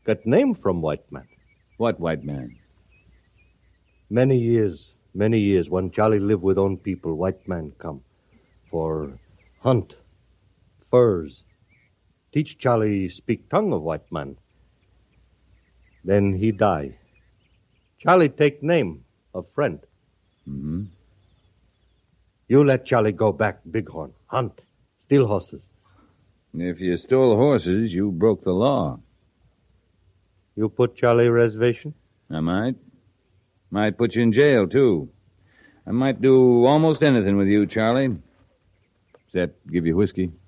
Got name from white man. What white man? Many years, when Charlie live with own people, white man come. For hunt, furs. Teach Charlie speak tongue of white man. Then he die. Charlie take name of friend. Mm-hmm. You let Charlie go back, Bighorn. Hunt. Steal horses. If you stole horses, you broke the law. You put Charlie reservation? I might. Might put you in jail, too. I might do almost anything with you, Charlie. Except give you whiskey.